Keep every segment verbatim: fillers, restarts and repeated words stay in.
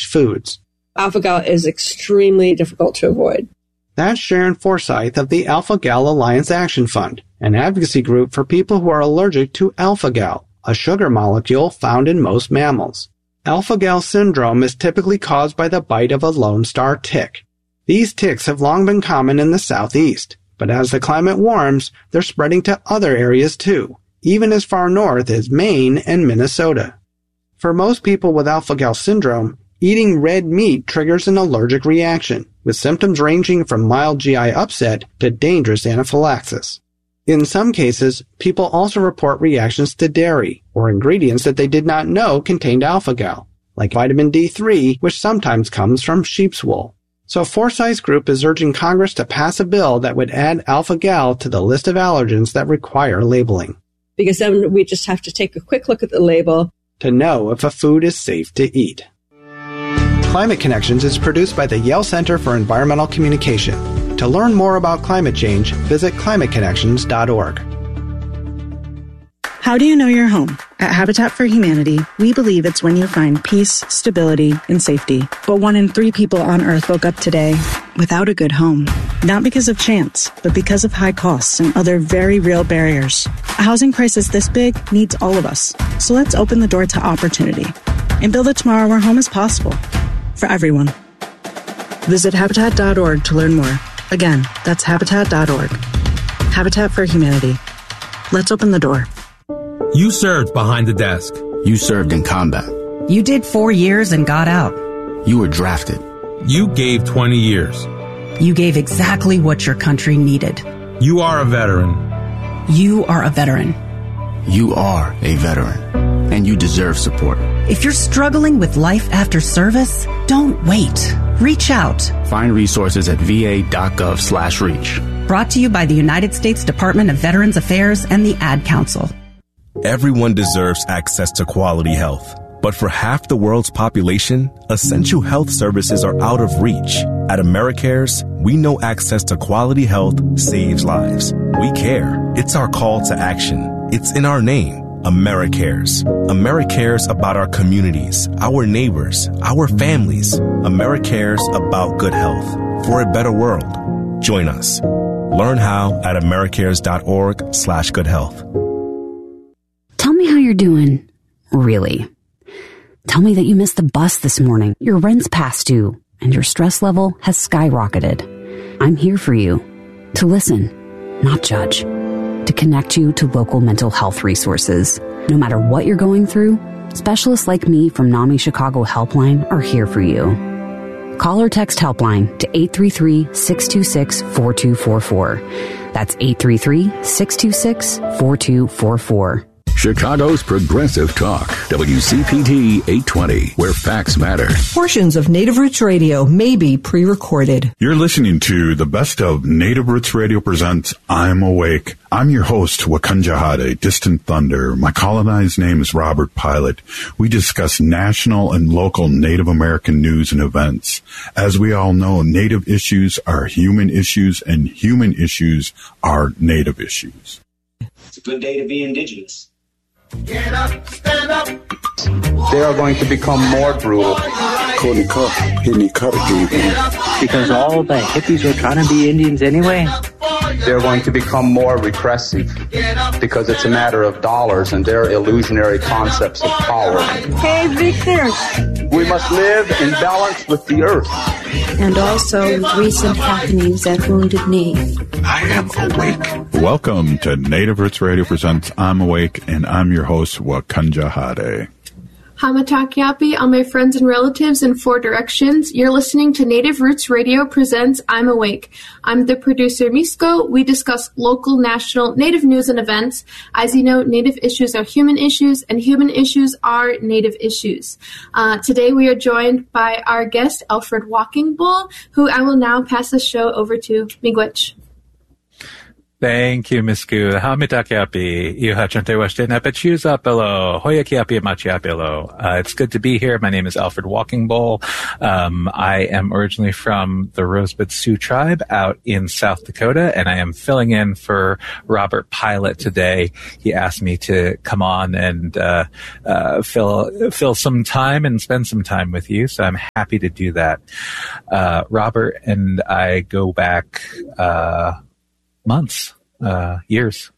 foods. Alpha-gal is extremely difficult to avoid. That's Sharon Forsyth of the Alpha-Gal Alliance Action Fund, an advocacy group for people who are allergic to alpha-gal, a sugar molecule found in most mammals. Alpha-gal syndrome is typically caused by the bite of a Lone Star tick. These ticks have long been common in the southeast, but as the climate warms, they're spreading to other areas too, even as far north as Maine and Minnesota. For most people with alpha-gal syndrome, eating red meat triggers an allergic reaction, with symptoms ranging from mild G I upset to dangerous anaphylaxis. In some cases, people also report reactions to dairy or ingredients that they did not know contained alpha-gal, like vitamin D three, which sometimes comes from sheep's wool. So Forsyth's group is urging Congress to pass a bill that would add alpha-gal to the list of allergens that require labeling. Because then we just have to take a quick look at the label to know if a food is safe to eat. Climate Connections is produced by the Yale Center for Environmental Communication. To learn more about climate change, visit climate connections dot org. How do you know you're home? At Habitat for Humanity, we believe it's when you find peace, stability, and safety. But one in three people on Earth woke up today without a good home. Not because of chance, but because of high costs and other very real barriers. A housing crisis this big needs all of us. So let's open the door to opportunity and build a tomorrow where home is possible. For everyone. Visit Habitat dot org to learn more. Again, that's Habitat dot org. Habitat for Humanity. Let's open the door. You served behind the desk. You served in combat. You did four years and got out. You were drafted. You gave twenty years. You gave exactly what your country needed. You are a veteran. You are a veteran. You are a veteran. And you deserve support. If you're struggling with life after service, don't wait. Reach out. Find resources at va.gov slash reach. Brought to you by the United States Department of Veterans Affairs and the Ad Council. Everyone deserves access to quality health. But for half the world's population, essential health services are out of reach. At AmeriCares, we know access to quality health saves lives. We care. It's our call to action. It's in our name. AmeriCares. AmeriCares about our communities, our neighbors, our families. AmeriCares about good health for a better world. Join us. Learn how at americares.org slash good health. Tell me how you're doing. Really. Tell me that you missed the bus this morning, your rent's past due, and your stress level has skyrocketed. I'm here for you. To listen, not judge. To connect you to local mental health resources. No matter what you're going through, specialists like me from NAMI Chicago Helpline are here for you. Call or text Helpline to eight three three, six two six, four two four four. That's eight three three, six two six, four two four four. Chicago's Progressive Talk, W C P T eight twenty, where facts matter. Portions of Native Roots Radio may be pre-recorded. You're listening to the best of Native Roots Radio presents I'm Awake. I'm your host, Wakunjahade, Distant Thunder. My colonized name is Robert Pilot. We discuss national and local Native American news and events. As we all know, Native issues are human issues, and human issues are Native issues. It's a good day to be Indigenous. Get up, stand up. They are going to become more brutal. Because all the hippies were trying to be Indians anyway. They're going to become more repressive because it's a matter of dollars and their illusionary concepts of power. Hey, Victor. We must live in balance with the earth. And also with recent happenings at Wounded Knee. I am awake. Welcome to Native Roots Radio presents I'm Awake, and I'm your host, Wakunjahade. Hamatakyapi, all my friends and relatives in four directions. You're listening to Native Roots Radio presents I'm Awake. I'm the producer, Misko. We discuss local, national, Native news and events. As you know, Native issues are human issues, and human issues are Native issues. Uh, today we are joined by our guest, Alfred Walking Bull, who I will now pass the show over to. Miigwech. Thank you, Miss Gu. Hamitakiapi, iha chante washte napachuzapelo, hoyakiapi machiapelo. Uh, it's good to be here. My name is Alfred Walking Bowl. Um, I am originally from the Rosebud Sioux tribe out in South Dakota, and I am filling in for Robert Pilot today. He asked me to come on and uh, uh, fill fill some time and spend some time with you, so I'm happy to do that. Uh, Robert and I go back uh, months, uh, years.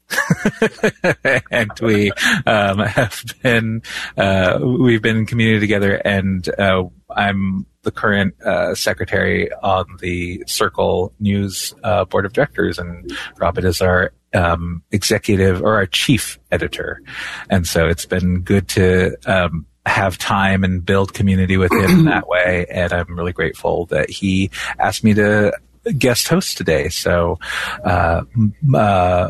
And we um, have been, uh, we've been in community together, and uh, I'm the current uh, secretary on the Circle News uh, board of directors, and Robert is our um, executive or our chief editor. And so it's been good to um, have time and build community with him that way. And I'm really grateful that he asked me to guest host today. So, uh, uh,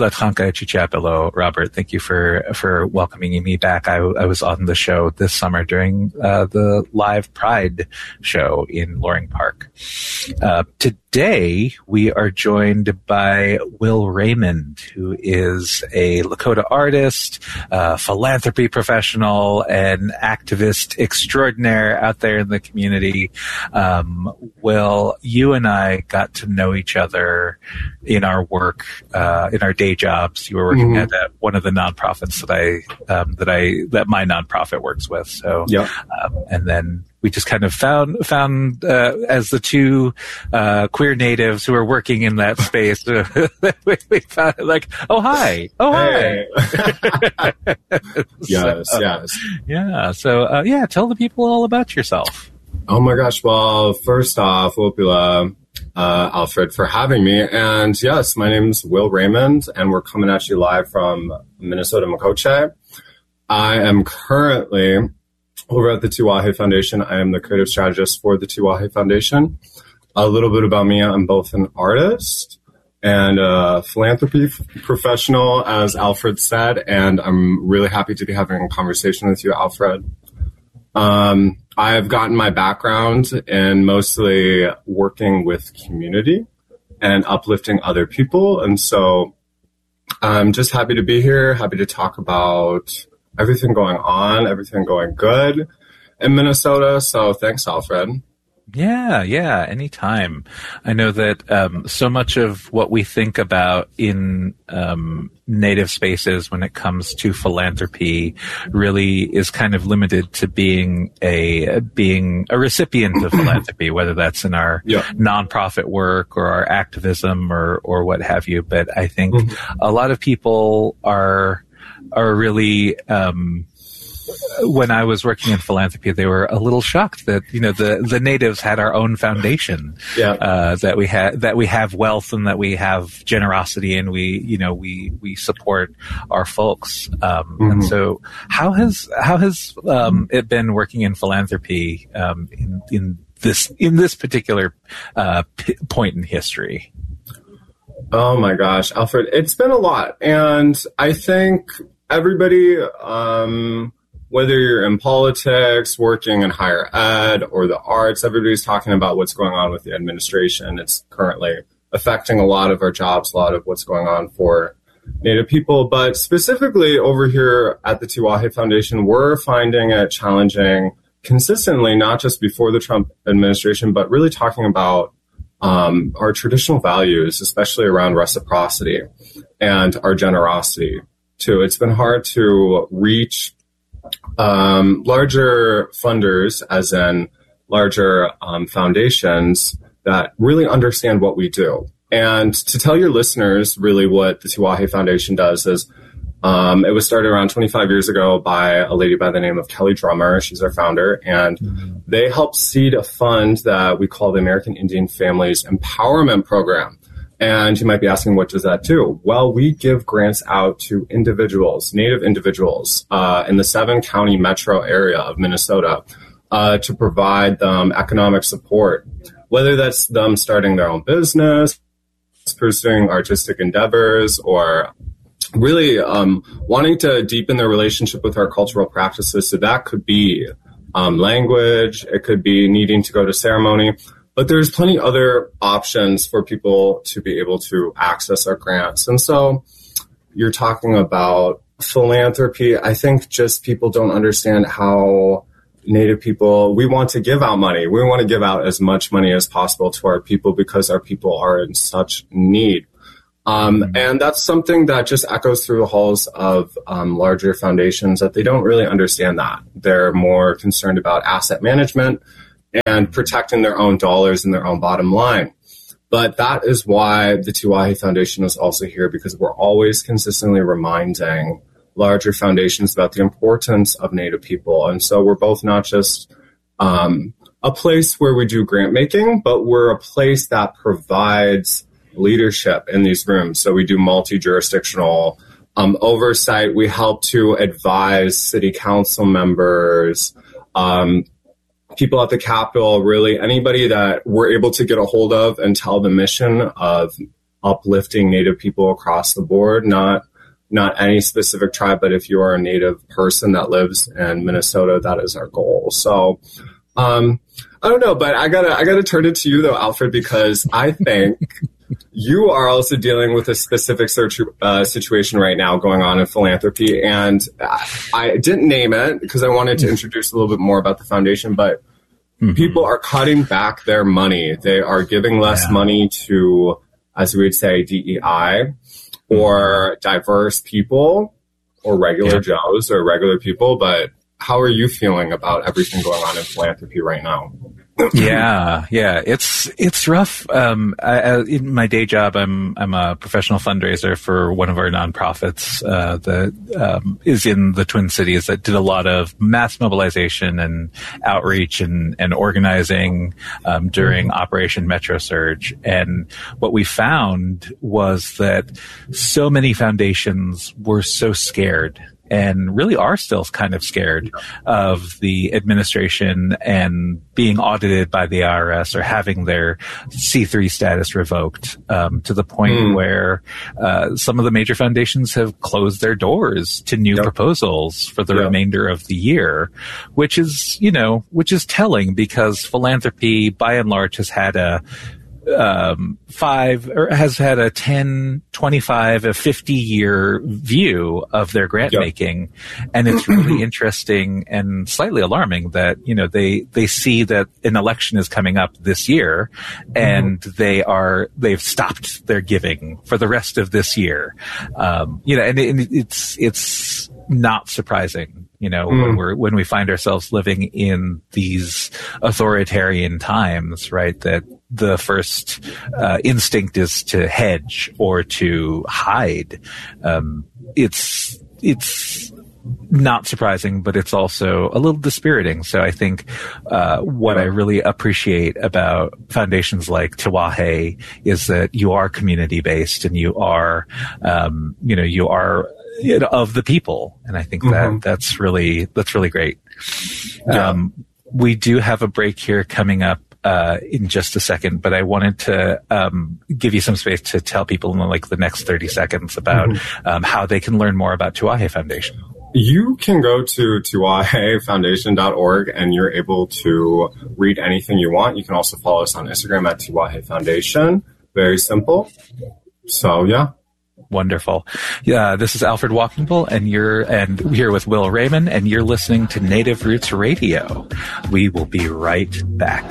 Robert, thank you for, for welcoming me back. I, I was on the show this summer during, uh, the live Pride show in Loring Park. Uh, today we are joined by Will Raymond, who is a Lakota artist, uh, philanthropy professional, and activist extraordinaire out there in the community. Um, Will, you and I got to know each other in our work, uh, in our day jobs. You were working mm-hmm. at uh, one of the nonprofits that I, um, that I, that my nonprofit works with. So, yeah. um, and then we just kind of found, found, uh, as the two, uh, queer natives who are working in that space, we, we found like, oh, hi. Oh, hi. Hey. yes, so, yes. Yeah. So, uh, yeah, tell the people all about yourself. Oh my gosh. Well, first off, Wopila, uh, Alfred, for having me. And yes, my name's Will Raymond, and we're coming at you live from Minnesota, Makoche. I am currently over at the Tiwahe Foundation. I am the creative strategist for the Tiwahe Foundation. A little bit about me. I'm both an artist and a philanthropy f- professional, as Alfred said, and I'm really happy to be having a conversation with you, Alfred. Um, I've gotten my background in mostly working with community and uplifting other people. And so I'm just happy to be here, happy to talk about everything going on, everything going good in Minnesota. So thanks, Alfred. Yeah, yeah, anytime. I know that um, so much of what we think about in um, Native spaces when it comes to philanthropy really is kind of limited to being a being a recipient of philanthropy, whether that's in our yeah. nonprofit work or our activism or or what have you. But I think mm-hmm. a lot of people are are really. Um, When I was working in philanthropy, they were a little shocked that, you know, the, the natives had our own foundation, yeah. uh, that we had, that we have wealth and that we have generosity and we, you know, we, we support our folks. Um, mm-hmm. and so how has, how has, um, it been working in philanthropy, um, in, in this, in this particular, uh, p- point in history? Oh my gosh, Alfred, it's been a lot. And I think everybody, um, whether you're in politics, working in higher ed, or the arts, everybody's talking about what's going on with the administration. It's currently affecting a lot of our jobs, a lot of what's going on for Native people. But specifically over here at the Tiwahe Foundation, we're finding it challenging consistently, not just before the Trump administration, but really talking about um, our traditional values, especially around reciprocity and our generosity, too. It's been hard to reach Um, larger funders, as in larger um, foundations that really understand what we do. And to tell your listeners really what the Tiwahe Foundation does is um, it was started around twenty-five years ago by a lady by the name of Kelly Drummer. She's our founder. And mm-hmm. they helped seed a fund that we call the American Indian Families Empowerment Program. And you might be asking, what does that do? Well, we give grants out to individuals, Native individuals, uh, in the seven county metro area of Minnesota, uh, to provide them economic support, whether that's them starting their own business, pursuing artistic endeavors, or really um, wanting to deepen their relationship with our cultural practices. So that could be um, language. It could be needing to go to ceremony. but there's plenty other options for people to be able to access our grants. And so you're talking about philanthropy. I think just people don't understand how Native people, we want to give out money. We want to give out as much money as possible to our people because our people are in such need. Um, and that's something that just echoes through the halls of um, larger foundations, that they don't really understand that. They're more concerned about asset management and protecting their own dollars and their own bottom line. But that is why the Tiwahe Foundation is also here, because we're always consistently reminding larger foundations about the importance of Native people. And so we're both not just um, a place where we do grant making, but we're a place that provides leadership in these rooms. So we do multi-jurisdictional um, oversight. We help to advise city council members, um, people at the Capitol, really anybody that we're able to get a hold of and tell the mission of uplifting Native people across the board, not not any specific tribe, but if you are a Native person that lives in Minnesota, that is our goal. So, um, I don't know, but I gotta, I gotta turn it to you though, Alfred, because I think you are also dealing with a specific search, uh, situation right now going on in philanthropy. And I didn't name it because I wanted to introduce a little bit more about the foundation, but mm-hmm. people are cutting back their money. They are giving less yeah. money to, as we would say, D E I. Or diverse people, or regular yeah. Joes, or regular people. But how are you feeling about everything going on in philanthropy right now? yeah, yeah, it's it's rough. Um, I, I, in my day job, I'm I'm a professional fundraiser for one of our nonprofits uh, that um, is in the Twin Cities that did a lot of mass mobilization and outreach and and organizing um, during Operation Metro Surge. And what we found was that so many foundations were so scared, and really are still kind of scared of the administration and being audited by the I R S or having their C three status revoked, um, to the point mm. where uh, some of the major foundations have closed their doors to new yep. proposals for the yep. remainder of the year, which is, you know, which is telling, because philanthropy by and large has had a um, five or has had a ten, twenty-five, a fifty year view of their grant yep. making. And it's really interesting and slightly alarming that, you know, they, they see that an election is coming up this year and mm-hmm. they are, they've stopped their giving for the rest of this year. Um, you know, and, and it's, it's not surprising. You know, mm. when we're, when we find ourselves living in these authoritarian times, right, that the first uh, instinct is to hedge or to hide. Um, it's, it's not surprising, but it's also a little dispiriting. So I think, uh, what I really appreciate about foundations like Tiwahe is that you are community based and you are, um, you know, you are, you know, of the people. And I think that mm-hmm. that's really, that's really great. Yeah. Um, we do have a break here coming up, uh, in just a second, but I wanted to, um, give you some space to tell people in like the next thirty seconds about, mm-hmm. um, how they can learn more about Tiwahe Foundation. You can go to tiwahe foundation dot org and you're able to read anything you want. You can also follow us on Instagram at Tiwahe Foundation. Very simple. So, yeah. Wonderful. Yeah, this is Alfred Walking Bull, and you're and here with Will Raymond, and you're listening to Native Roots Radio. We will be right back.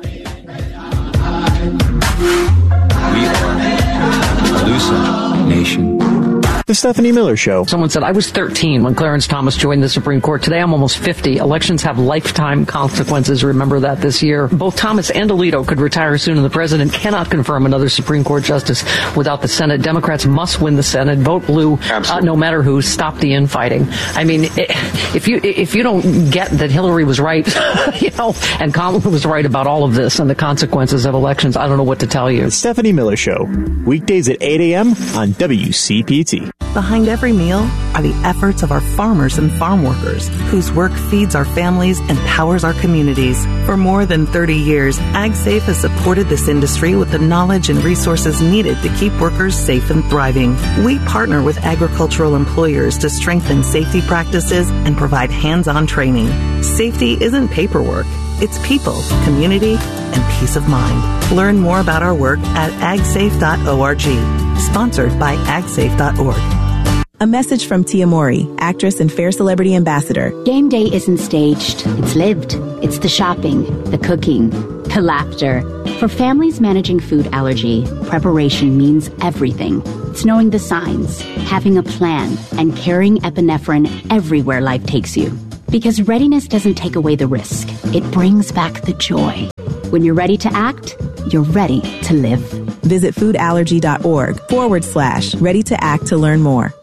We are Calusa Nation. The Stephanie Miller Show. Someone said, I was thirteen when Clarence Thomas joined the Supreme Court. Today I'm almost fifty. Elections have lifetime consequences. Remember that this year. Both Thomas and Alito could retire soon, and the president cannot confirm another Supreme Court justice without the Senate. Democrats must win the Senate. Vote blue, uh, no matter who. Stop the infighting. I mean, if you if you don't get that Hillary was right, you know, and Kamala was right about all of this and the consequences of elections, I don't know what to tell you. The Stephanie Miller Show. Weekdays at eight a.m. on W C P T. Behind every meal are the efforts of our farmers and farm workers, whose work feeds our families and powers our communities. For more than thirty years, AgSafe has supported this industry with the knowledge and resources needed to keep workers safe and thriving. We partner with agricultural employers to strengthen safety practices and provide hands-on training. Safety isn't paperwork. It's people, community, and peace of mind. Learn more about our work at ag safe dot org. Sponsored by ag safe dot org. A message from Tia Mori, actress and Fair Celebrity Ambassador. Game day isn't staged. It's lived. It's the shopping, the cooking, the laughter. For families managing food allergy, preparation means everything. It's knowing the signs, having a plan, and carrying epinephrine everywhere life takes you. Because readiness doesn't take away the risk. It brings back the joy. When you're ready to act, you're ready to live. Visit foodallergy.org forward slash ready to act to learn more.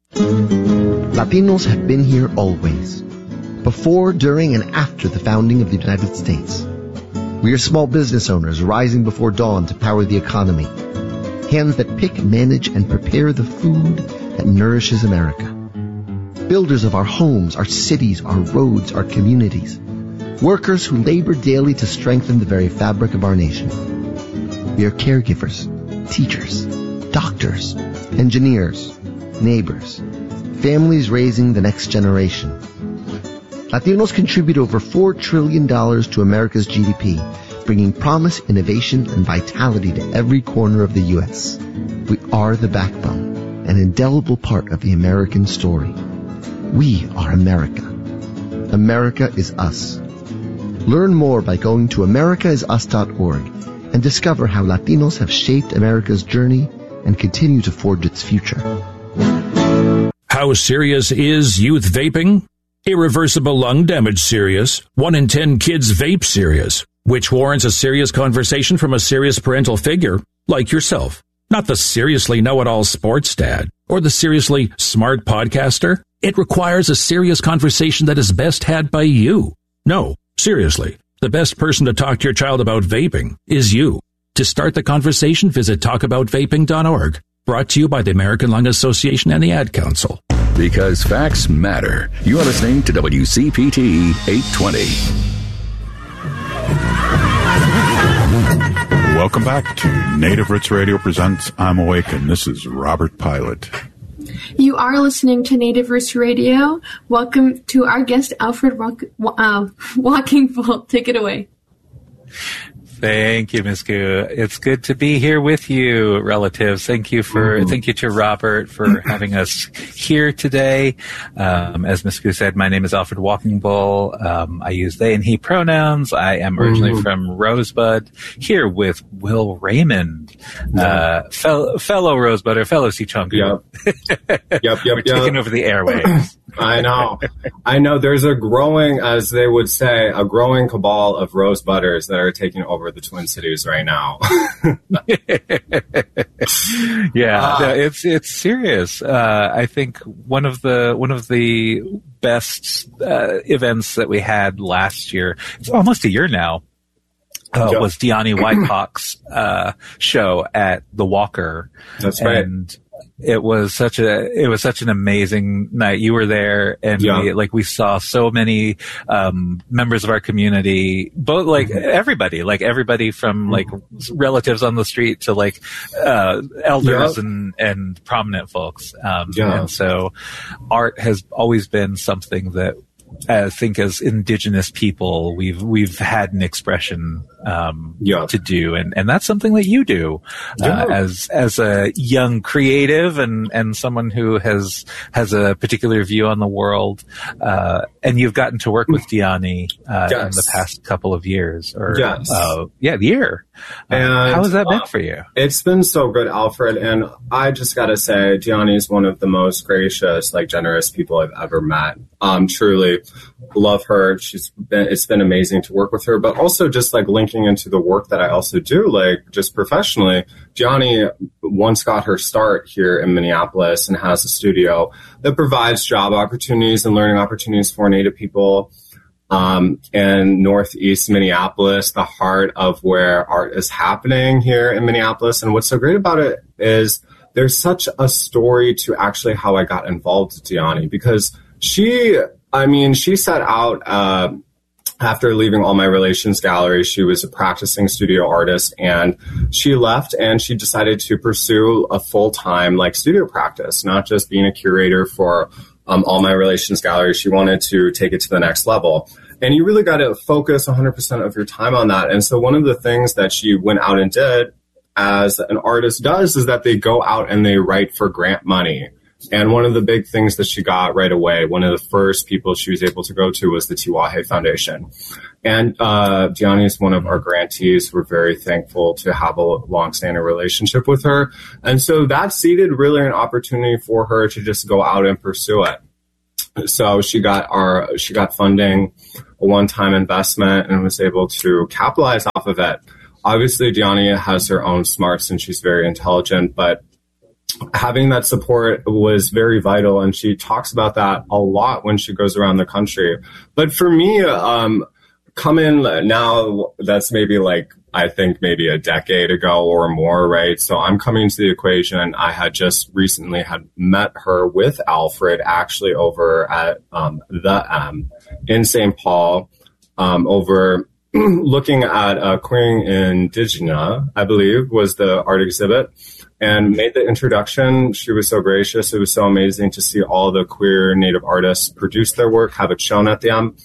Latinos have been here always, before, during, and after the founding of the United States. We are small business owners rising before dawn to power the economy, hands that pick, manage, and prepare the food that nourishes America. Builders of our homes, our cities, our roads, our communities. Workers who labor daily to strengthen the very fabric of our nation. We are caregivers, teachers, doctors, engineers, neighbors, families raising the next generation. Latinos contribute over four trillion dollars to America's G D P, bringing promise, innovation, and vitality to every corner of the U S. We are the backbone, an indelible part of the American story. We are America. America is us. Learn more by going to america is us dot org and discover how Latinos have shaped America's journey and continue to forge its future. How serious is youth vaping? Irreversible lung damage serious. One in ten kids vape serious, which warrants a serious conversation from a serious parental figure like yourself. Not the seriously know-it-all sports dad or the seriously smart podcaster. It requires a serious conversation that is best had by you. No, seriously, the best person to talk to your child about vaping is you. To start the conversation, visit talk about vaping dot org. Brought to you by the American Lung Association and the Ad Council. Because facts matter. You are listening to W C P T eight twenty. Welcome back to Native Roots Radio presents I'm Awake, and this is Robert Pilot. You are listening to Native Roots Radio. Welcome to our guest, Alfred Walk- uh, Walking Bull. Take it away. Thank you, Miz Gu. It's good to be here with you, relatives. Thank you for, mm-hmm. thank you to Robert for having us here today. Um, as Miz Gu said, my name is Alfred Walking Bull. Um, I use they and he pronouns. I am originally mm-hmm. from Rosebud, here with Will Raymond, yeah. uh, fellow, fellow Rosebudder, fellow Sichungu. Yep. yep, yep, We're yep. taking over the airwaves. I know. I know there's a growing, as they would say, a growing cabal of Rosebudders that are taking over the Twin Cities right now. yeah, uh, no, it's it's serious. Uh, I think one of the one of the best uh, events that we had last year, it's almost a year now, uh, yeah. was Deani Whitehawk's uh, show at the Walker. That's right. And it was such a, it was such an amazing night. You were there, and yeah. we, like, we saw so many, um, members of our community, both, like, mm-hmm. everybody, like, everybody from, mm-hmm. like, relatives on the street to, like, uh, elders yeah. and, and prominent folks. Um, yeah. and so art has always been something that, I think as indigenous people, we've, we've had an expression, um, yeah. to do. And, and that's something that you do, yeah. uh, as, as a young creative and, and someone who has, has a particular view on the world. Uh, and you've gotten to work with Deani, uh, yes. in the past couple of years or, yes. uh, yeah, the year. Uh, and, how has that been uh, for you? It's been so good, Alfred. And I just got to say, Deani is one of the most gracious, like, generous people I've ever met. Um, truly love her. She's been, it's been amazing to work with her, but also just like linking into the work that I also do, like just professionally. Deani once got her start here in Minneapolis and has a studio that provides job opportunities and learning opportunities for Native people. Um, in Northeast Minneapolis, the heart of where art is happening here in Minneapolis. And what's so great about it is there's such a story to actually how I got involved with Deani, because she, I mean, she set out, uh, after leaving All My Relations Gallery. She was a practicing studio artist, and she left and she decided to pursue a full-time like studio practice, not just being a curator for um, All My Relations Gallery. She wanted to take it to the next level. And you really got to focus one hundred percent of your time on that. And so one of the things that she went out and did, as an artist does, is that they go out and they write for grant money. And one of the big things that she got right away, one of the first people she was able to go to was the Tiwahe Foundation. And uh, Diani is one of our grantees. We're very thankful to have a long-standing relationship with her. And so that seeded really an opportunity for her to just go out and pursue it. So she got our, she got funding, a one-time investment, and was able to capitalize off of it. Obviously, Diani has her own smarts and she's very intelligent, but having that support was very vital, and she talks about that a lot when she goes around the country. But for me, um, coming now, that's maybe like, I think maybe a decade ago or more, right? So I'm coming to the equation. I had just recently had met her with Alfred actually over at um, the M in Saint Paul, um, over looking at uh, Queering Indigena, I believe, was the art exhibit, and made the introduction. She was so gracious. It was so amazing to see all the queer Native artists produce their work, have it shown at the M.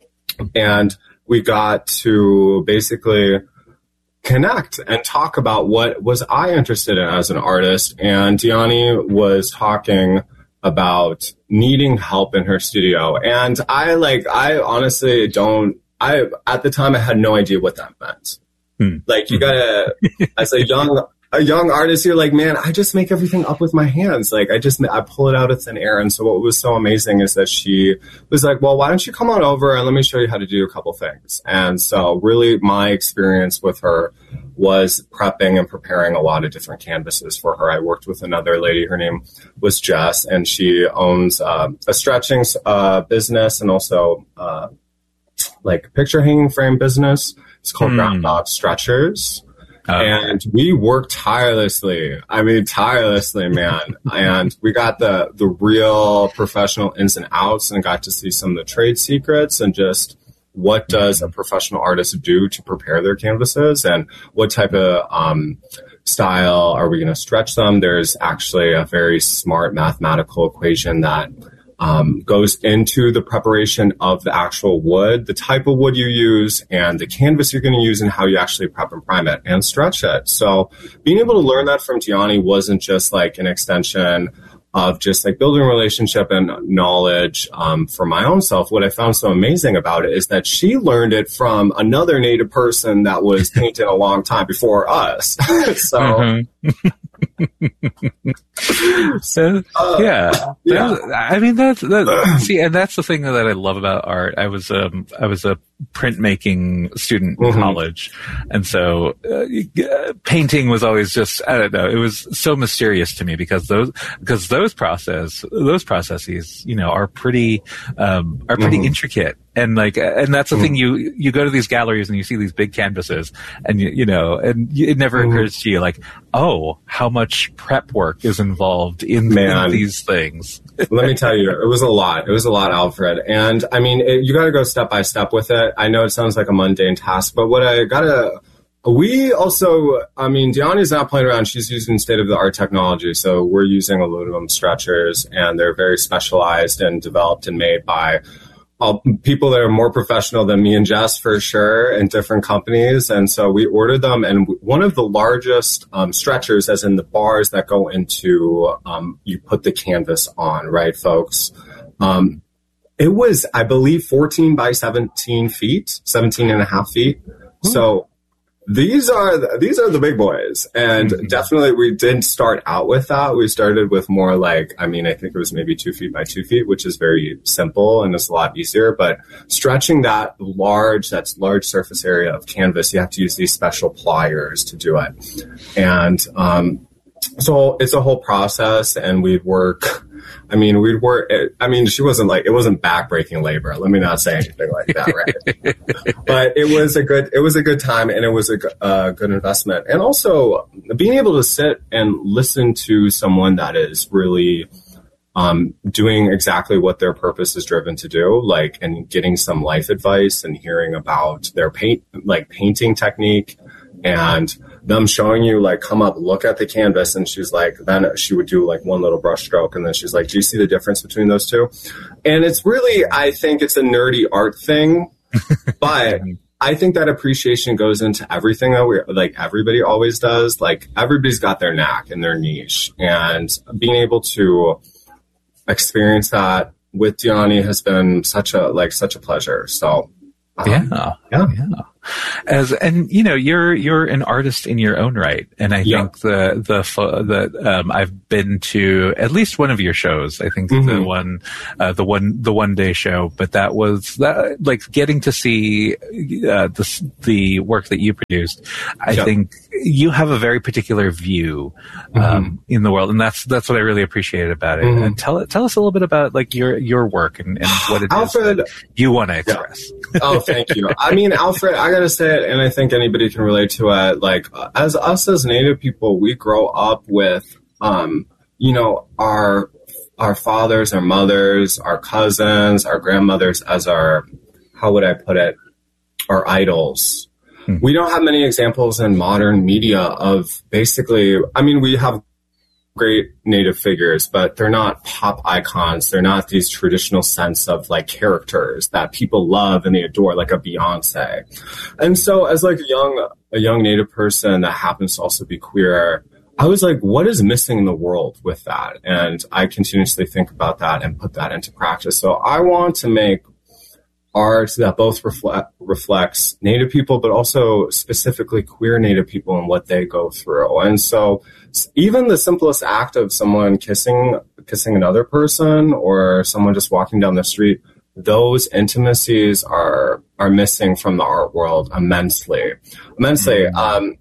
And we got to basically connect and talk about what was I interested in as an artist. And Diani was talking about needing help in her studio. And I like, I honestly don't, I, at the time I had no idea what that meant. Hmm. Like you gotta, as a young, a young artist, you're like, man, I just make everything up with my hands. Like I just, I pull it out of thin air. And so what was so amazing is that she was like, well, why don't you come on over and let me show you how to do a couple things. And so really my experience with her was prepping and preparing a lot of different canvases for her. I worked with another lady, her name was Jess, and she owns uh, a stretching uh, business and also uh, like picture hanging frame business. It's called mm. Groundhog Stretchers. Oh. And we worked tirelessly. I mean, tirelessly, man. And we got the, the real professional ins and outs and got to see some of the trade secrets and just what does a professional artist do to prepare their canvases and what type of um, style are we going to stretch them. There's actually a very smart mathematical equation that Um, goes into the preparation of the actual wood, the type of wood you use, and the canvas you're going to use, and how you actually prep and prime it and stretch it. So being able to learn that from Diani wasn't just like an extension of just like building a relationship and knowledge um, for my own self. What I found so amazing about it is that she learned it from another Native person that was painting a long time before us. so... Mm-hmm. so uh, yeah, yeah. Was, I mean that's that, see, and that's the thing that I love about art. I was um I was a printmaking student in mm-hmm. college, and so uh, painting was always just I don't know. It was so mysterious to me because those because those process those processes you know are pretty um are pretty mm-hmm. intricate. And like, and that's the mm. thing. You you go to these galleries and you see these big canvases, and you, you know, and you, it never mm. occurs to you like, oh, how much prep work is involved in, in these things. Let me tell you, it was a lot. It was a lot, Alfred. And I mean, it, you got to go step by step with it. I know it sounds like a mundane task, but what I gotta. We also, I mean, Diani's not playing around. She's using state-of-the-art technology. So we're using aluminum stretchers, and they're very specialized and developed and made by Uh, people that are more professional than me and Jess for sure in different companies. And so we ordered them, and one of the largest um, stretchers, as in the bars that go into, um, you put the canvas on, right, folks? Um, it was, I believe, fourteen by seventeen feet, seventeen and a half feet. Hmm. So these are, the, these are the big boys. And mm-hmm. definitely we didn't start out with that. We started with more like, I mean, I think it was maybe two feet by two feet, which is very simple and it's a lot easier, but stretching that large, that's large surface area of canvas, you have to use these special pliers to do it. And, um, so it's a whole process, and we'd work, I mean, we'd work, I mean, she wasn't like, it wasn't backbreaking labor. Let me not say anything like that, right? But it was a good, it was a good time, and it was a uh, good investment. And also being able to sit and listen to someone that is really um, doing exactly what their purpose is driven to do, like, and getting some life advice and hearing about their paint, like painting technique, and them showing you, like, come up, look at the canvas. And she's like, then she would do like one little brush stroke. And then she's like, do you see the difference between those two? And it's really, I think it's a nerdy art thing. But I think that appreciation goes into everything that we like everybody always does. Like everybody's got their knack and their niche, and being able to experience that with Diani has been such a like such a pleasure. So um, yeah, yeah, yeah. As and you know, you're you're an artist in your own right, and I yeah. think the the the um, I've been to at least one of your shows. I think mm-hmm. the one uh, the one the one day show, but that was that like getting to see uh, the the work that you produced. I yeah. think you have a very particular view um, mm-hmm. in the world, and that's that's what I really appreciated about it. Mm-hmm. And tell tell us a little bit about like your your work and, and what it Alfred, is that you want to express. Yeah. Oh, thank you. I mean, Alfred, I gotta say it, and I think anybody can relate to it. Like, as us as Native people, we grow up with, um, you know, our our fathers, our mothers, our cousins, our grandmothers as our, how would I put it, our idols. Hmm. We don't have many examples in modern media of basically, I mean, we have great Native figures, but they're not pop icons. They're not these traditional sense of like characters that people love and they adore, like a Beyonce. And so as like a young, a young Native person that happens to also be queer, I was like, what is missing in the world with that? And I continuously think about that and put that into practice. So I want to make art that both reflect, reflects Native people, but also specifically queer Native people and what they go through. And so even the simplest act of someone kissing, kissing another person or someone just walking down the street, those intimacies are, are missing from the art world immensely, immensely. Mm-hmm. Um,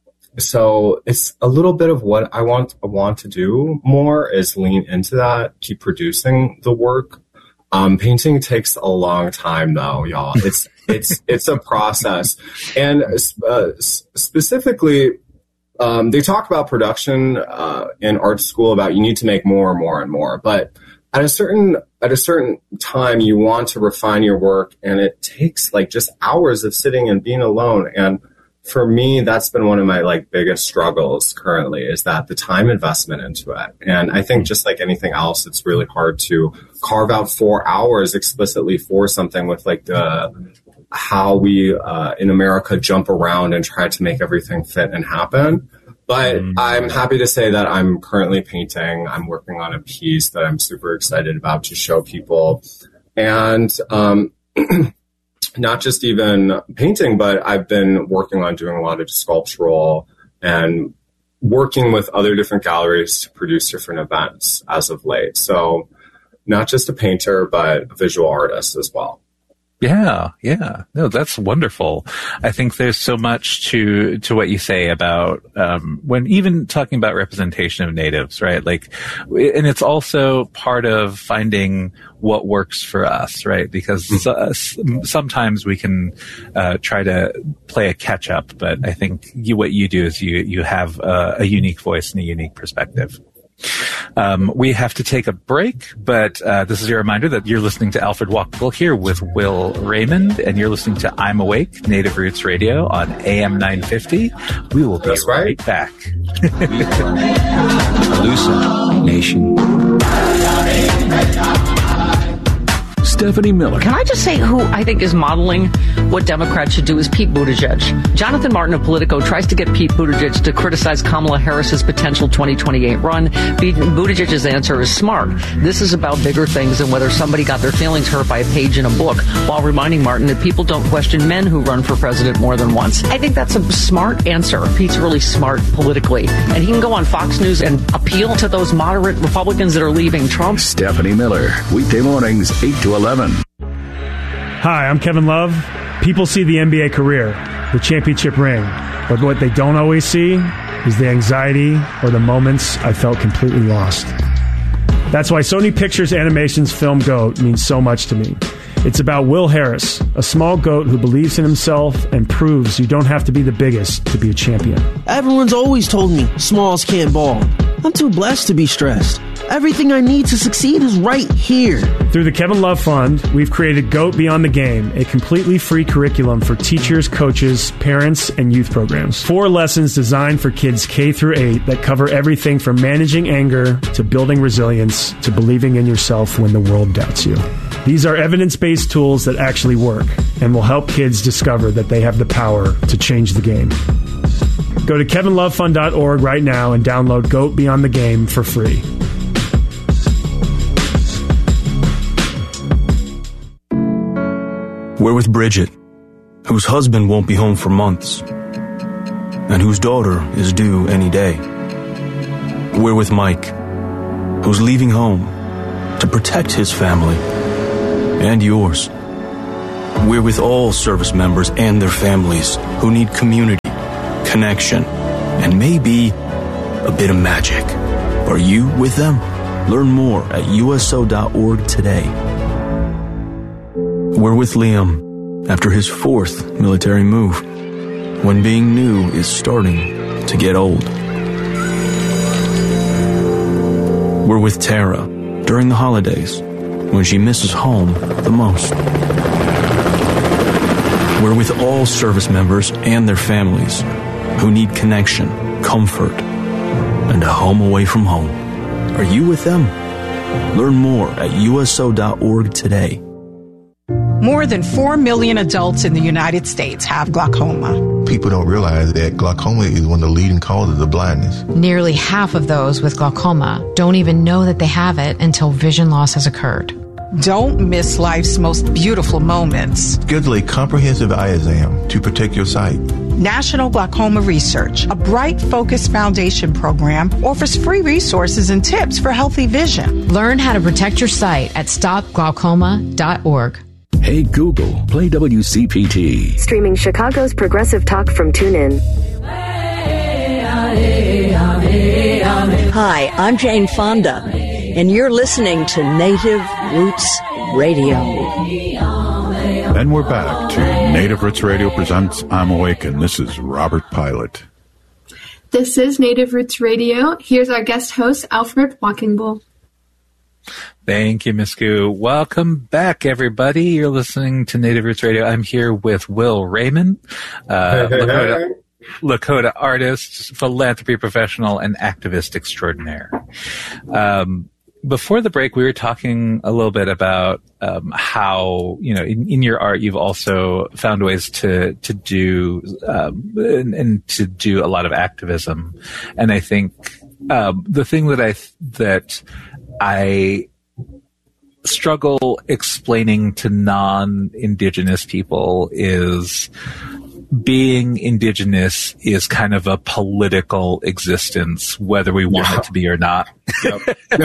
so it's a little bit of what I want, I want to do more is lean into that, keep producing the work. Um, painting takes a long time though, y'all. It's, it's, it's a process. And, uh, specifically, um, they talk about production, uh, in art school about you need to make more and more and more. But at a certain, at a certain time, you want to refine your work and it takes like just hours of sitting and being alone. And for me, that's been one of my like biggest struggles currently is that the time investment into it. And I think just like anything else, it's really hard to carve out four hours explicitly for something with like the, how we, uh, in America jump around and try to make everything fit and happen. But mm-hmm. I'm happy to say that I'm currently painting. I'm working on a piece that I'm super excited about to show people. And, um, not just even painting, but I've been working on doing a lot of sculptural and working with other different galleries to produce different events as of late. So not just a painter, but a visual artist as well. Yeah, yeah. No, that's wonderful. I think there's so much to, to what you say about, um, when even talking about representation of natives, right? Like, and it's also part of finding what works for us, right? Because mm-hmm. uh, sometimes we can, uh, try to play a catch up, but I think you, what you do is you, you have a, a unique voice and a unique perspective. Um, we have to take a break, but uh, this is your reminder that you're listening to Alfred Walkable here with Will Raymond, and you're listening to I'm Awake, Native Roots Radio on A M nine fifty. We will be That's right, right back. Alusa Nation. Stephanie Miller. Can I just say who I think is modeling what Democrats should do is Pete Buttigieg. Jonathan Martin of Politico tries to get Pete Buttigieg to criticize Kamala Harris's potential twenty twenty-eight run. Buttigieg's answer is smart. This is about bigger things than whether somebody got their feelings hurt by a page in a book, while reminding Martin that people don't question men who run for president more than once. I think that's a smart answer. Pete's really smart politically. And he can go on Fox News and appeal to those moderate Republicans that are leaving Trump. Stephanie Miller, weekday mornings, eight to eleven. Hi, I'm Kevin Love. People see the N B A career, the championship ring, but what they don't always see is the anxiety or the moments I felt completely lost. That's why Sony Pictures Animation's film GOAT means so much to me. It's about Will Harris, a small goat who believes in himself and proves you don't have to be the biggest to be a champion. Everyone's always told me smalls can't ball. I'm too blessed to be stressed. Everything I need to succeed is right here. Through the Kevin Love Fund, we've created GOAT Beyond the Game, a completely free curriculum for teachers, coaches, parents, and youth programs. Four lessons designed for kids K through eight that cover everything from managing anger to building resilience to believing in yourself when the world doubts you. These are evidence-based tools that actually work and will help kids discover that they have the power to change the game. Go to kevin love fund dot org right now and download Goat Beyond the Game for free. We're with Bridget, whose husband won't be home for months, and whose daughter is due any day. We're with Mike, who's leaving home to protect his family and yours. We're with all service members and their families who need community, connection, and maybe a bit of magic. Are you with them? Learn more at U S O dot org today. We're with Liam after his fourth military move, when being new is starting to get old. We're with Tara during the holidays, when she misses home the most. We're with all service members and their families who need connection, comfort, and a home away from home. Are you with them? Learn more at U S O dot org today. More than four million adults in the United States have glaucoma. People don't realize that glaucoma is one of the leading causes of blindness. Nearly half of those with glaucoma don't even know that they have it until vision loss has occurred. Don't miss life's most beautiful moments. Schedule a comprehensive eye exam to protect your sight. National Glaucoma Research, a Bright Focus Foundation program, offers free resources and tips for healthy vision. Learn how to protect your sight at stop glaucoma dot org. Hey Google, play W C P T. Streaming Chicago's progressive talk from TuneIn. Hi, I'm Jane Fonda, and you're listening to Native Roots Radio. And we're back to Native Roots Radio presents I'm Awake, and this is Robert Pilot. This is Native Roots Radio. Here's our guest host, Alfred Walking Bull. Thank you, Miss Goo. Welcome back, everybody. You're listening to Native Roots Radio. I'm here with Will Raymond, uh, Lakota, Lakota artist, philanthropy professional, and activist extraordinaire. Um, before the break, we were talking a little bit about um, how, you know, in, in your art, you've also found ways to to do um, and, and to do a lot of activism. And I think um, the thing that I that I struggle explaining to non-Indigenous people is being Indigenous is kind of a political existence, whether we want yeah. it to be or not. Yep.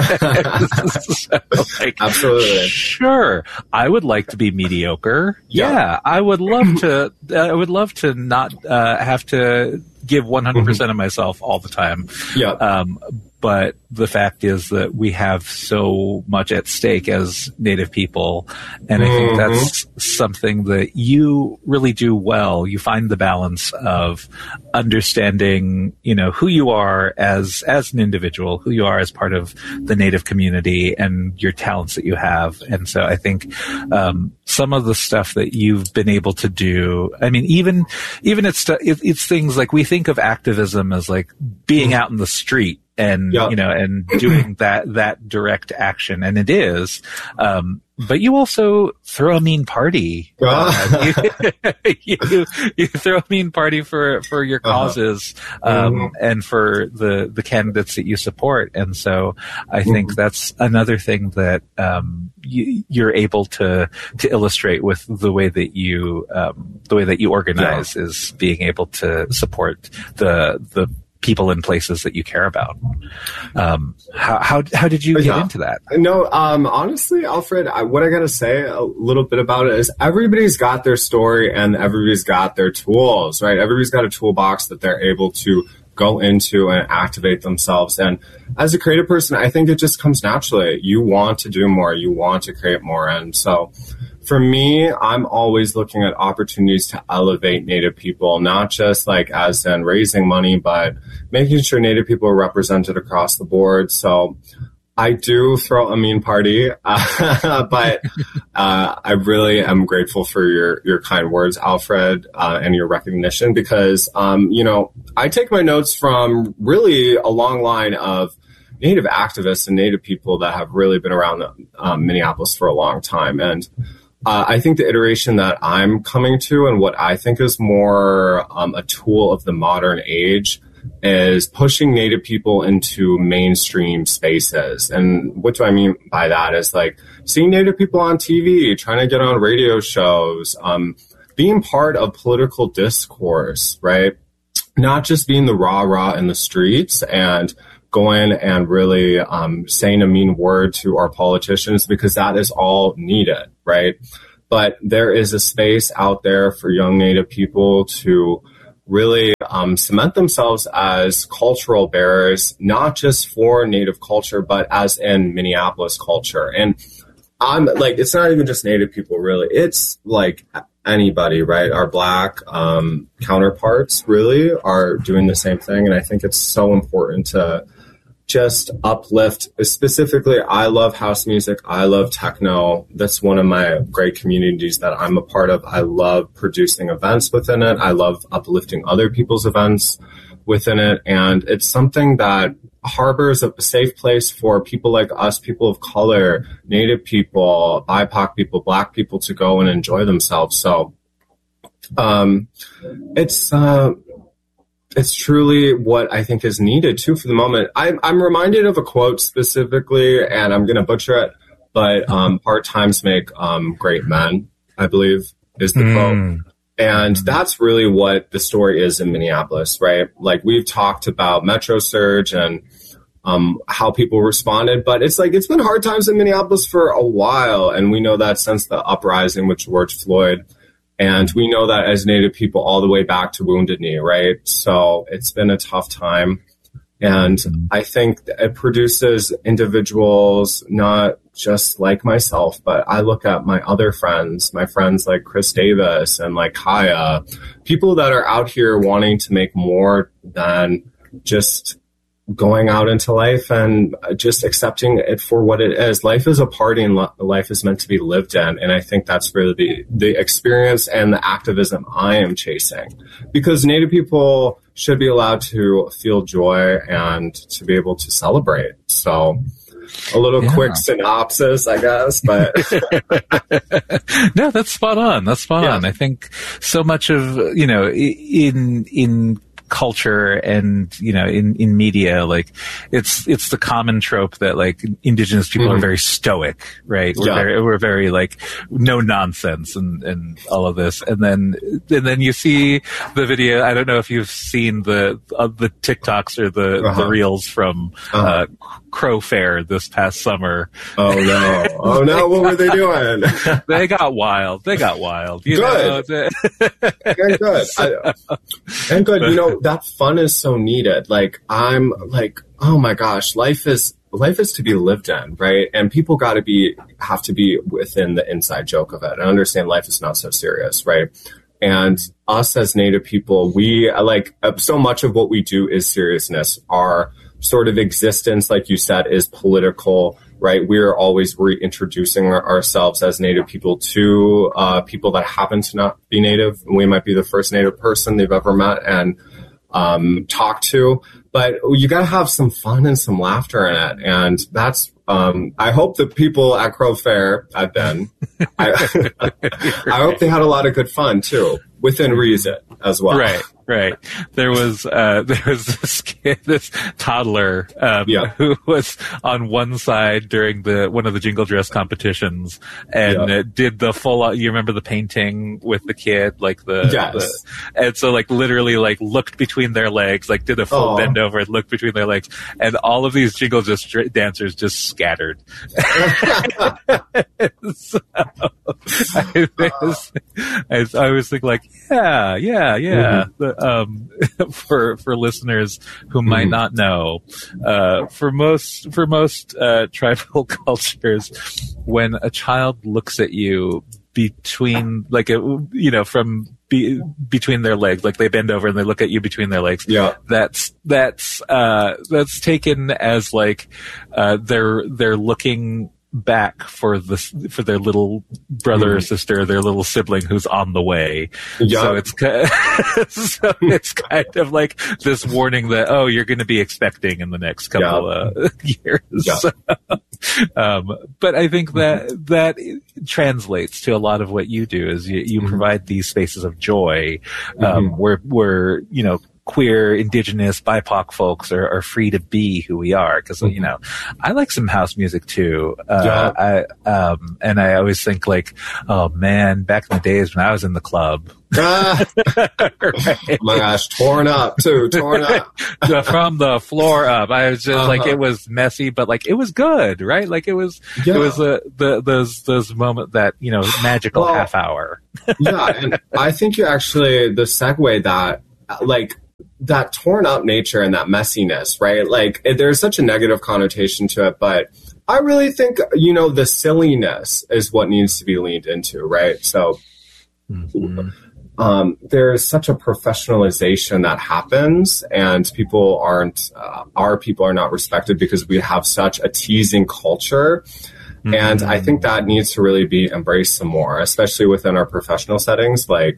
So, like, absolutely. Sure, I would like to be mediocre. Yeah, yeah I would love to. Uh, I would love to not uh, have to give one hundred percent of myself all the time. Yeah. Um, But the fact is that we have so much at stake as Native people, and I think mm-hmm. that's something that you really do well. You find the balance of understanding, you know, who you are as as an individual, who you are as part of the Native community, and your talents that you have. And so I think um, some of the stuff that you've been able to do, I mean, even even it's it's things like we think of activism as like being out in the street. And, yep. you know, and doing that, that direct action. And it is. Um, but you also throw a mean party. Uh, you, you, you throw a mean party for, for your causes, uh-huh. um, mm-hmm. and for the, the candidates that you support. And so I think mm-hmm. that's another thing that, um, you, you're able to, to illustrate with the way that you, um, the way that you organize yeah. is being able to support the, the, people in places that you care about. Um, how, how, how did you get yeah. into that? No, um, honestly, Alfred, I, what I got to say a little bit about it is everybody's got their story and everybody's got their tools, right? Everybody's got a toolbox that they're able to go into and activate themselves. And as a creative person, I think it just comes naturally. You want to do more. You want to create more. And so for me, I'm always looking at opportunities to elevate Native people, not just like as in raising money, but making sure Native people are represented across the board. So I do throw a mean party, uh, but uh, I really am grateful for your, your kind words, Alfred, uh, and your recognition because, um, you know, I take my notes from really a long line of Native activists and Native people that have really been around um, Minneapolis for a long time. And uh, I think the iteration that I'm coming to and what I think is more um, a tool of the modern age is pushing Native people into mainstream spaces. And what do I mean by that is like seeing Native people on T V, trying to get on radio shows, um, being part of political discourse, right? Not just being the rah-rah in the streets and going and really um, saying a mean word to our politicians, because that is all needed, right? But there is a space out there for young Native people to really um, cement themselves as cultural bearers, not just for Native culture, but as in Minneapolis culture. And I'm like, it's not even just Native people, really. It's like anybody, right? Our Black um, counterparts really are doing the same thing. And I think it's so important to just uplift. Specifically, I love house music. I love techno. That's one of my great communities that I'm a part of. I love producing events within it. I love uplifting other people's events within it. And it's something that harbors a safe place for people like us, people of color, Native people, B I P O C people, Black people to go and enjoy themselves. So um, it's... Uh, It's truly what I think is needed, too, for the moment. I'm, I'm reminded of a quote specifically, and I'm going to butcher it, but um, hard times make um, great men, I believe, is the mm. quote. And that's really what the story is in Minneapolis, right? Like, we've talked about Metro Surge and um, how people responded, but it's like it's been hard times in Minneapolis for a while, and we know that since the uprising with George Floyd. And we know that as Native people all the way back to Wounded Knee, right? So it's been a tough time. And I think it produces individuals not just like myself, but I look at my other friends, my friends like Chris Davis and like Kaya, people that are out here wanting to make more than just going out into life and just accepting it for what it is. Life is a party and life is meant to be lived in. And I think that's really the, the experience and the activism I am chasing, because Native people should be allowed to feel joy and to be able to celebrate. So a little yeah. quick synopsis, I guess, but no, that's spot on. That's spot yeah. on. I think so much of, you know, in, in, culture and, you know, in, in media, like it's, it's the common trope that like Indigenous people mm-hmm. are very stoic, right? We're, yeah. very, we're very like no nonsense and, and all of this. And then, and then you see the video. I don't know if you've seen the, uh, the TikToks or the, uh-huh. the reels from, uh-huh. uh, Crow Fair this past summer. Oh no. Oh no. What were they doing? They got wild. They got wild. You good. Know? and good. I, and good. You know, that fun is so needed. Like, I'm like, oh my gosh, life is, life is to be lived in, right? And people got to be, have to be within the inside joke of it. I understand life is not so serious, right? And us as Native people, we like so much of what we do is seriousness. Our sort of existence, like you said, is political, right? We're always reintroducing our, ourselves as Native people to uh, people that happen to not be Native. We might be the first Native person they've ever met and um, talked to, but you got to have some fun and some laughter in it. And that's, um, I hope the people at Crow Fair, I've been, I, I hope they had a lot of good fun too, within reason as well. Right. Right. There was, uh, there was this kid, this toddler, um, yeah. who was on one side during the, one of the jingle dress competitions and yeah. uh, did the full, you remember the painting with the kid, like the, yes. the, and so like literally like looked between their legs, like did a full oh. bend over and looked between their legs. And all of these jingle dress dancers just scattered. so, I, was, I, I was thinking like, yeah, yeah, yeah. Mm-hmm. The, Um, for for listeners who might mm-hmm. not know, uh, for most for most uh, tribal cultures, when a child looks at you between, like, a, you know, from be, between their legs, like they bend over and they look at you between their legs. Yeah, that's that's uh, that's taken as like uh, they're they're looking. back for the for their little brother mm. or sister, their little sibling who's on the way. Yeah. So it's so it's kind of like this warning that, oh, you're going to be expecting in the next couple yeah. of years. Yeah. So, um, but I think that mm-hmm. that translates to a lot of what you do. Is you, you mm-hmm. provide these spaces of joy, um, mm-hmm. where where you know. queer, indigenous, B I P O C folks are, are free to be who we are. Cause, mm-hmm. you know, I like some house music too. Uh, yeah. I, um, and I always think like, oh man, back in the days when I was in the club. Ah, right. My gosh, torn up too, torn up. From the floor up. I was just uh-huh. like, it was messy, but like, it was good, right? Like it was, yeah. it was uh, the, those, those moment that, you know, magical well, half hour. Yeah. And I think you actually, the segue that, like, that torn up nature and that messiness, right? Like it, there's such a negative connotation to it, but I really think, you know, the silliness is what needs to be leaned into, right? So mm-hmm. um, there's such a professionalization that happens, and people aren't, uh, our people are not respected because we have such a teasing culture. Mm-hmm. And I think that needs to really be embraced some more, especially within our professional settings. Like,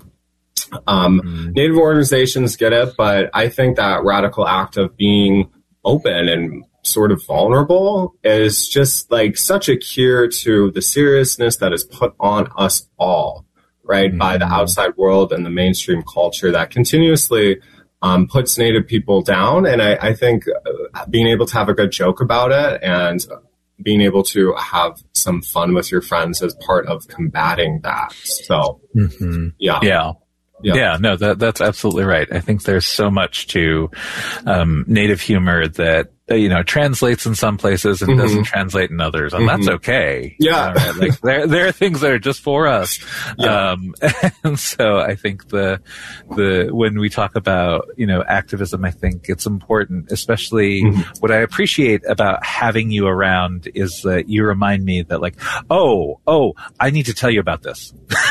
Um, mm. Native organizations get it, but I think that radical act of being open and sort of vulnerable is just like such a cure to the seriousness that is put on us all, right, mm. by the outside world and the mainstream culture that continuously um, puts Native people down. And I, I think being able to have a good joke about it and being able to have some fun with your friends is part of combating that. So, mm-hmm. yeah. Yeah. Yeah. yeah, no, that that's absolutely right. I think there's so much to um, Native humor that, uh, you know, translates in some places and mm-hmm. doesn't translate in others, and mm-hmm. that's okay. Yeah, right? Like there there are things that are just for us. Yeah. Um, and so I think the the when we talk about, you know, activism, I think it's important, especially mm-hmm. what I appreciate about having you around is that you remind me that like, oh, oh, I need to tell you about this.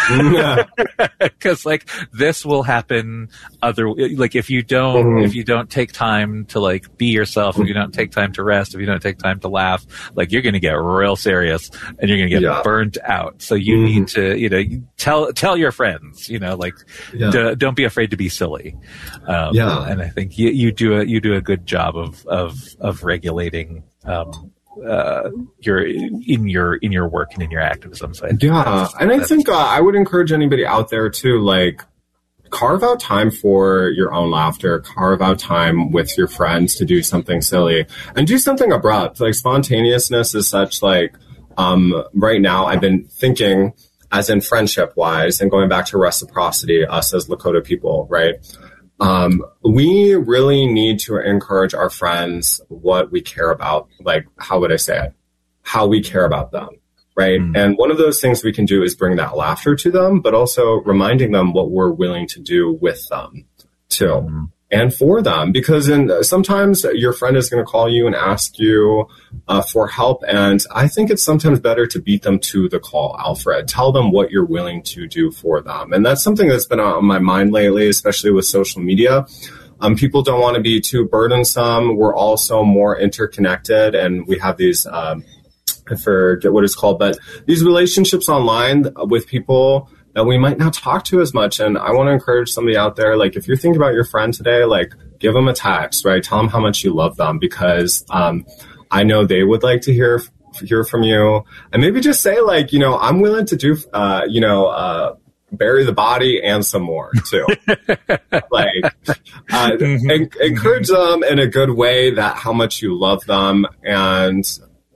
Because like this will happen other like if you don't mm-hmm. if you don't take time to like be yourself, mm-hmm. if you don't take time to rest, if you don't take time to laugh, like you're going to get real serious and you're going to get yeah. burnt out. So you mm-hmm. need to, you know, tell tell your friends, you know, like yeah. d- don't be afraid to be silly. Um, yeah, and I think you, you do a you do a good job of of of regulating. Um, uh your in your in your work and in your activism. So I yeah and I think uh, I would encourage anybody out there to like carve out time for your own laughter, carve out time with your friends to do something silly and do something abrupt. Like spontaneousness is such like um right now I've been thinking as in friendship wise and going back to reciprocity, us as Lakota people, right? Um, we really need to encourage our friends what we care about. Like, how would I say it? How we care about them, right? Mm. And one of those things we can do is bring that laughter to them, but also reminding them what we're willing to do with them too. Mm. And for them, because in, sometimes your friend is going to call you and ask you uh, for help. And I think it's sometimes better to beat them to the call, Alfred. Tell them what you're willing to do for them. And that's something that's been on my mind lately, especially with social media. Um, people don't want to be too burdensome. We're also more interconnected, and we have these, um, I forget what it's called, but these relationships online with people that we might not talk to as much. And I want to encourage somebody out there, like if you're thinking about your friend today, like give them a text, right? Tell them how much you love them, because um, I know they would like to hear hear from you. And maybe just say like, you know, I'm willing to do, uh, you know, uh, bury the body and some more too. like uh, mm-hmm. en- encourage them in a good way that how much you love them. And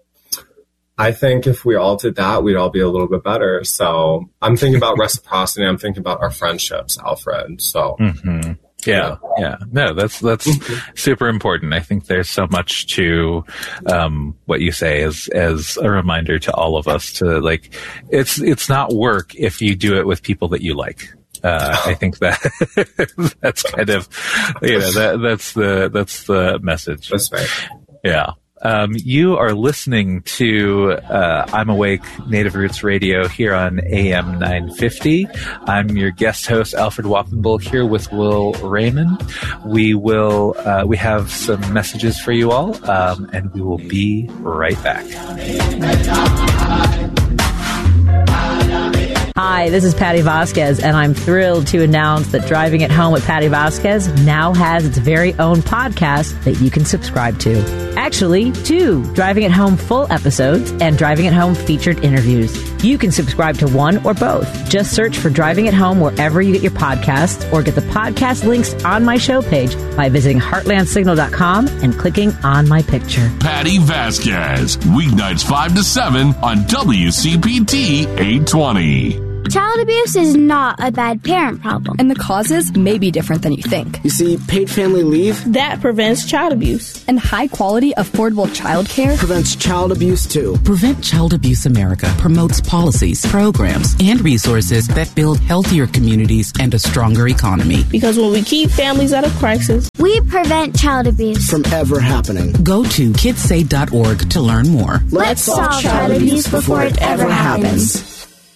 I think if we all did that, we'd all be a little bit better. So I'm thinking about reciprocity. I'm thinking about our friendships, Alfred. So mm-hmm. yeah, yeah, no, that's that's super important. I think there's so much to um, what you say as as a reminder to all of us to like. It's it's not work if you do it with people that you like. Uh, I think that that's kind of you know that that's the that's the message. That's right. Yeah. Um, you are listening to uh, I'm Awake Native Roots Radio here on A M nine fifty. I'm your guest host, Alfred Walkenbull, here with Will Raymond. We will uh, we have some messages for you all, um, and we will be right back. Hi, this is Patty Vasquez, and I'm thrilled to announce that Driving at Home with Patty Vasquez now has its very own podcast that you can subscribe to. Actually, two Driving at Home full episodes and Driving at Home featured interviews. You can subscribe to one or both. Just search for Driving at Home wherever you get your podcasts, or get the podcast links on my show page by visiting heartland signal dot com and clicking on my picture. Patty Vasquez, weeknights five to seven on W C P T eight twenty. Child abuse is not a bad parent problem. And the causes may be different than you think. You see, paid family leave that prevents child abuse. And high quality, affordable childcare prevents child abuse too. Prevent Child Abuse America promotes policies, programs, and resources that build healthier communities and a stronger economy. Because when we keep families out of crisis, we prevent child abuse from ever happening. Go to kids say dot org to learn more. Let's, Let's solve child abuse before it ever happens. happens.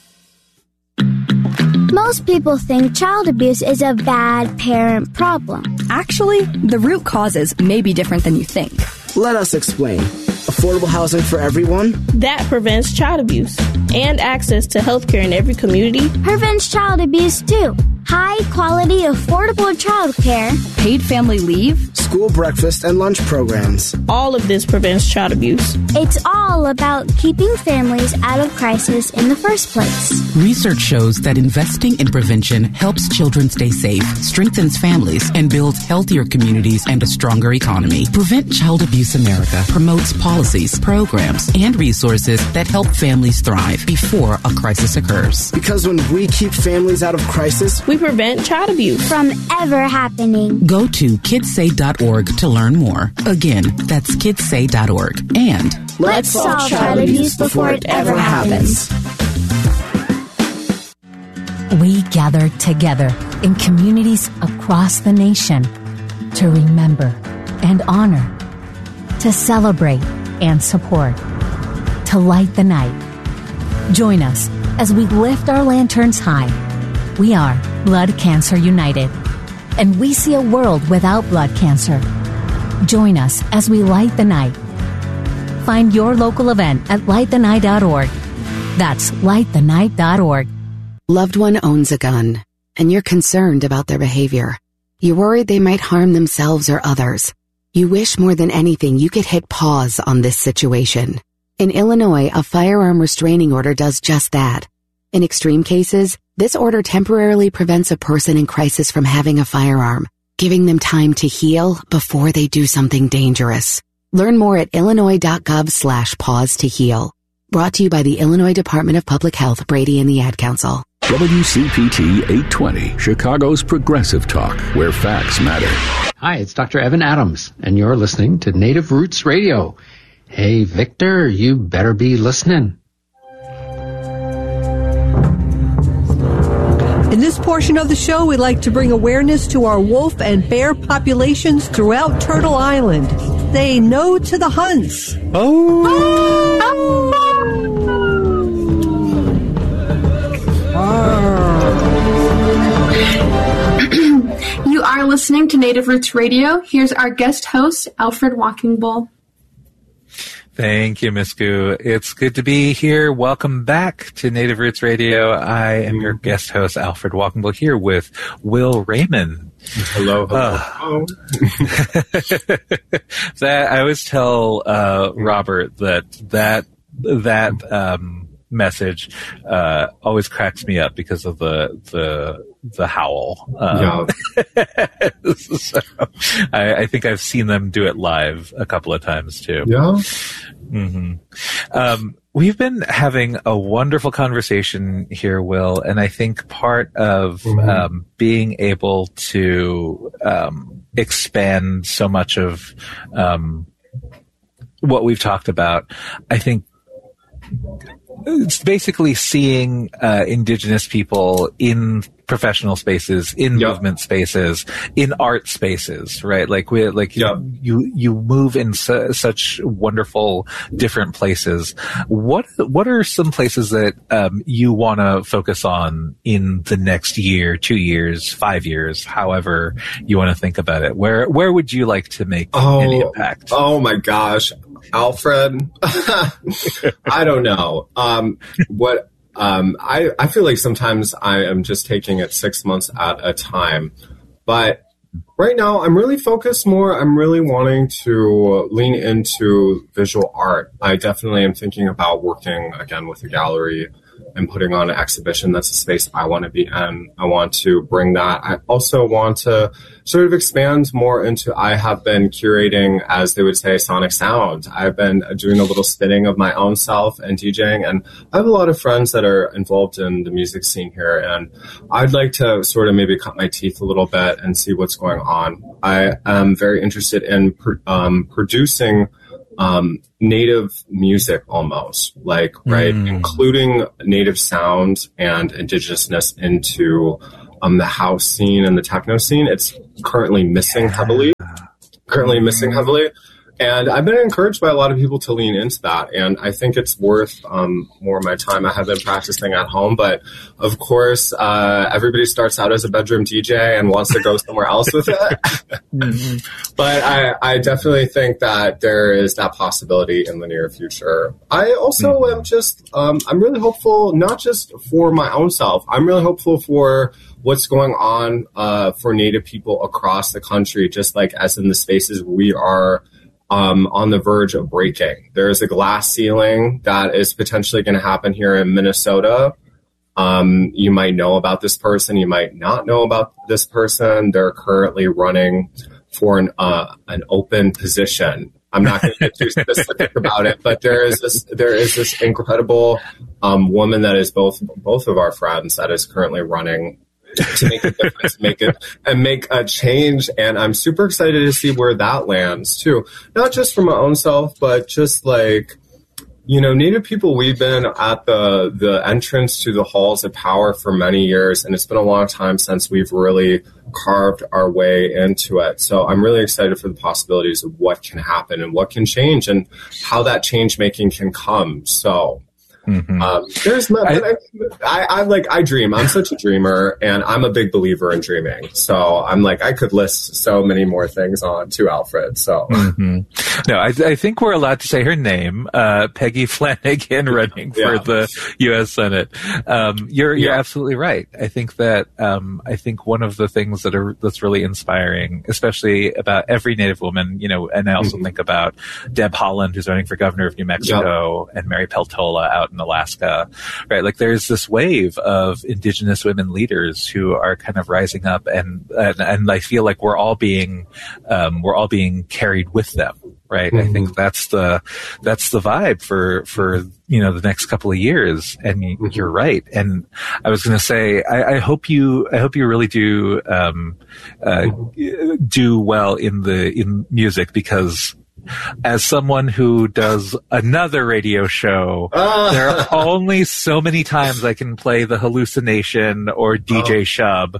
Most people think child abuse is a bad parent problem. Actually, the root causes may be different than you think. Let us explain. Affordable housing for everyone that prevents child abuse, and access to health care in every community prevents child abuse too. High quality, affordable child care, paid family leave, school breakfast and lunch programs. All of this prevents child abuse. It's all about keeping families out of crisis in the first place. Research shows that investing in prevention helps children stay safe, strengthens families, and builds healthier communities and a stronger economy. Prevent Child Abuse America promotes policies, programs, and resources that help families thrive before a crisis occurs. Because when we keep families out of crisis, we prevent child abuse from ever happening. Go to kids say dot org to learn more. Again, that's kids say dot org. And let's, let's solve child abuse before it ever happens. We gather together in communities across the nation to remember and honor, to celebrate and support, to light the night. Join us as we lift our lanterns high. We are Blood Cancer United, and we see a world without blood cancer. Join us as we light the night. Find your local event at light the night dot org. That's light the night dot org. Loved one owns a gun, and you're concerned about their behavior. You're worried they might harm themselves or others. You wish more than anything you could hit pause on this situation. In Illinois, a firearm restraining order does just that. In extreme cases, this order temporarily prevents a person in crisis from having a firearm, giving them time to heal before they do something dangerous. Learn more at illinois.gov slash pause to heal. Brought to you by the Illinois Department of Public Health, Brady and the Ad Council. W C P T eight twenty, Chicago's Progressive Talk, where facts matter. Hi, it's Doctor Evan Adams, and you're listening to Native Roots Radio. Hey, Victor, you better be listening. In this portion of the show, we'd like to bring awareness to our wolf and bear populations throughout Turtle Island. Say no to the hunts. Oh. You are listening to Native Roots Radio. Here's our guest host, Alfred Walkenbull. Thank you, Miss Goo. It's good to be here. Welcome back to Native Roots Radio. I am your guest host, Alfred Walkenbull, here with Will Raymond. Hello, hello. Uh, that I always tell uh, Robert that that that um, message uh, always cracks me up because of the the the howl. Um, yeah. So I, I think I've seen them do it live a couple of times too. Yeah. Mm-hmm. Um, we've been having a wonderful conversation here, Will, and I think part of mm-hmm. um, being able to um, expand so much of um, what we've talked about, I think it's basically seeing uh, indigenous people in professional spaces, in yep. movement spaces, in art spaces, right? Like we, like yep. you, you move in su- such wonderful different places. What, what are some places that um, you want to focus on in the next year, two years, five years, however you want to think about it? Where, where would you like to make oh, any impact? Oh my gosh, Alfred. I don't know. Um, what, Um, I, I feel like sometimes I am just taking it six months at a time. But right now, I'm really focused more. I'm really wanting to lean into visual art. I definitely am thinking about working, again, with a gallery and putting on an exhibition. That's a space I want to be in. I want to bring that. I also want to sort of expand more into, I have been curating, as they would say, sonic sound. I've been doing a little spinning of my own self and DJing, and I have a lot of friends that are involved in the music scene here, and I'd like to sort of maybe cut my teeth a little bit and see what's going on. I am very interested in um, producing um, native music almost, like, right, mm. including native sound and indigenousness into um, the house scene and the techno scene. It's currently missing heavily, currently missing heavily. And I've been encouraged by a lot of people to lean into that. And I think it's worth um, more of my time. I have been practicing at home, but of course, uh, everybody starts out as a bedroom D J and wants to go somewhere else with it. mm-hmm. But I, I definitely think that there is that possibility in the near future. I also mm-hmm. am just, um, I'm really hopeful, not just for my own self, I'm really hopeful for what's going on uh, for Native people across the country, just like as in the spaces we are Um, on the verge of breaking. There's a glass ceiling that is potentially going to happen here in Minnesota. Um, you might know about this person. You might not know about this person. They're currently running for an, uh, an open position. I'm not going to get too specific about it, but there is this, there is this incredible um, woman that is both, both of our friends that is currently running to make a difference, make it and make a change. And I'm super excited to see where that lands too. Not just for my own self, but just like, you know, Native people, we've been at the, the entrance to the halls of power for many years. And it's been a long time since we've really carved our way into it. So I'm really excited for the possibilities of what can happen and what can change and how that change making can come. So Mm-hmm. Um, there's no, I, I, I like, I dream. I'm such a dreamer, and I'm a big believer in dreaming. So I'm like, I could list so many more things on to Alfred. So mm-hmm. no, I, I think we're allowed to say her name, uh, Peggy Flanagan, running for yeah. the U S Senate. Um, you're you're yeah. absolutely right. I think that um, I think one of the things that are that's really inspiring, especially about every Native woman, you know, and I also mm-hmm. think about Deb Haaland, who's running for governor of New Mexico, yep. and Mary Peltola out in Alaska, right? Like there's this wave of indigenous women leaders who are kind of rising up, and and, and I feel like we're all being um, we're all being carried with them, right? Mm-hmm. I think that's the that's the vibe for for you know the next couple of years. And mm-hmm. you're right. And I was going to say, I, I hope you I hope you really do um, uh, mm-hmm. do well in the in music, because as someone who does another radio show, uh. there are only so many times I can play the Hallucination or D J oh. Shub.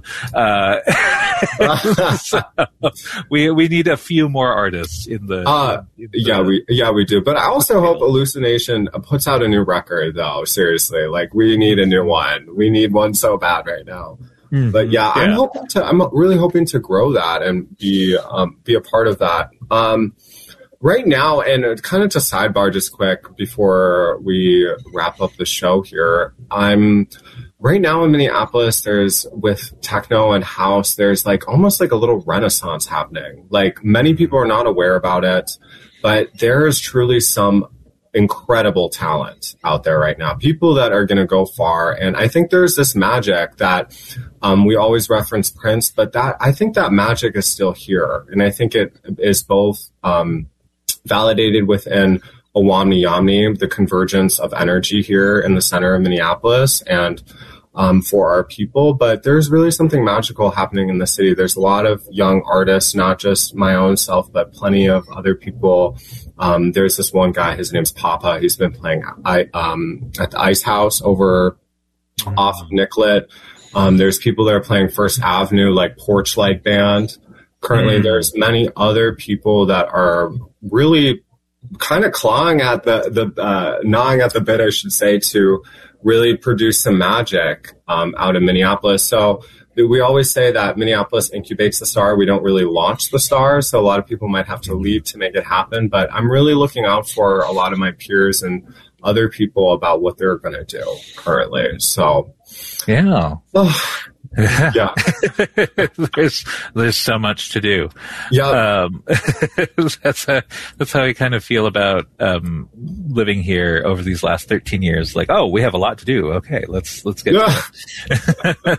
Uh, so we we need a few more artists in the, uh, in the. Yeah, we yeah we do. But I also hope Hallucination puts out a new record, though. Seriously, like we need a new one. We need one so bad right now. Mm-hmm. But yeah, yeah, I'm hoping to. I'm really hoping to grow that and be um, be a part of that. Um, Right now, and kind of to sidebar just quick before we wrap up the show here, I'm right now in Minneapolis, there's with techno and house, there's like almost like a little renaissance happening. Like many people are not aware about it, but there is truly some incredible talent out there right now. People that are going to go far. And I think there's this magic that um, we always reference Prince, but that I think that magic is still here. And I think it is both um, validated within Owamni Yamni, the convergence of energy here in the center of Minneapolis. And um, for our people. But there's really something magical happening in the city. There's a lot of young artists, not just my own self, but plenty of other people. Um, there's this one guy, his name's Papa. He's been playing I, um, at the Ice House over mm-hmm. off of Nicollet. Um, there's people that are playing First Avenue, like Porchlight Band. Currently, mm-hmm. there's many other people that are really kind of clawing at the, the uh, gnawing at the bit, I should say, to really produce some magic um, out of Minneapolis. So we always say that Minneapolis incubates the star. We don't really launch the star. So a lot of people might have to leave to make it happen. But I'm really looking out for a lot of my peers and other people about what they're going to do currently. So, yeah. Yeah. there's there's so much to do. Yeah. Um, that's a, that's how I kind of feel about um, living here over these last thirteen years. Like, oh, we have a lot to do. Okay, let's let's get yeah. to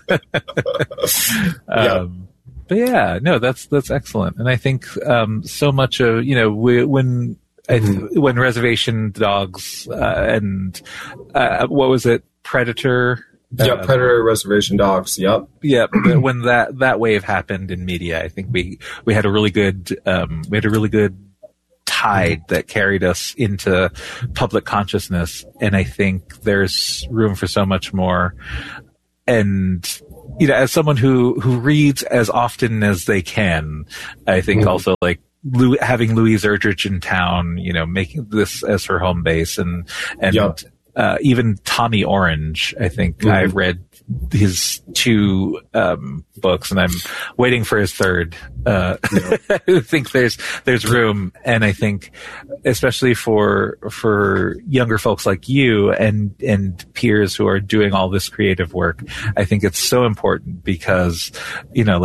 it. um, but yeah, no, that's that's excellent. And I think um, so much of, you know, we, when I, when Reservation Dogs uh, and uh, what was it, Predator. Yeah, uh, Predator, Reservation Dogs. Yep. Yeah, when that, that wave happened in media, I think we, we had a really good um, we had a really good tide that carried us into public consciousness, and I think there's room for so much more. And you know, as someone who who reads as often as they can, I think mm-hmm. also like Lou, having Louise Erdrich in town, you know, making this as her home base, and and. Yep. Uh, even Tommy Orange, I think mm-hmm. I've read his two um, books, and I'm waiting for his third. Uh, yeah. I think there's there's room, and I think especially for for younger folks like you and and peers who are doing all this creative work, I think it's so important because, you know,